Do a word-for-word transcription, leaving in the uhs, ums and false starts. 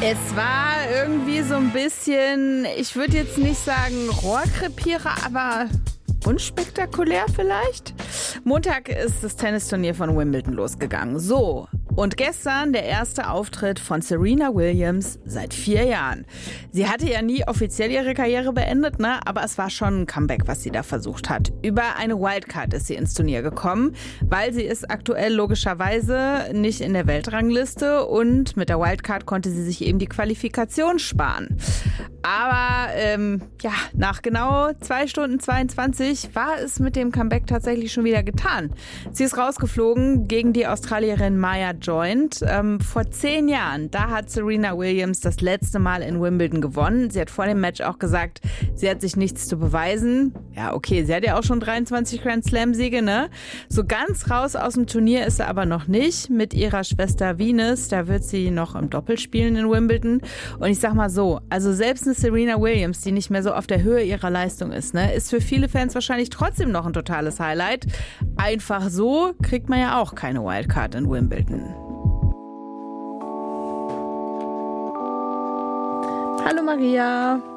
Es war irgendwie so ein bisschen, ich würde jetzt nicht sagen Rohrkrepierer, aber unspektakulär vielleicht. Montag ist das Tennisturnier von Wimbledon losgegangen. So, und gestern der erste Auftritt von Serena Williams seit vier Jahren. Sie hatte ja nie offiziell ihre Karriere beendet, ne? Aber es war schon ein Comeback, was sie da versucht hat. Über eine Wildcard ist sie ins Turnier gekommen, weil sie ist aktuell logischerweise nicht in der Weltrangliste und mit der Wildcard konnte sie sich eben die Qualifikation sparen. Aber ähm, ja, nach genau zwei Stunden zweiundzwanzig war es mit dem Comeback tatsächlich schon wieder getan. Sie ist rausgeflogen gegen die Australierin Maya Joint. Ähm, vor zehn Jahren, da hat Serena Williams das letzte Mal in Wimbledon gewonnen. Sie hat vor dem Match auch gesagt, sie hat sich nichts zu beweisen. Ja, okay, sie hat ja auch schon dreiundzwanzig Grand Slam-Siege, ne? So ganz raus aus dem Turnier ist sie aber noch nicht. Mit ihrer Schwester Venus, da wird sie noch im Doppel spielen in Wimbledon. Und ich sag mal so, also selbst eine Serena Williams, die nicht mehr so auf der Höhe ihrer Leistung ist, ne, ist für viele Fans wahrscheinlich trotzdem noch ein totales Highlight. Einfach so kriegt man ja auch keine Wildcard in Wimbledon. Hallo Maria.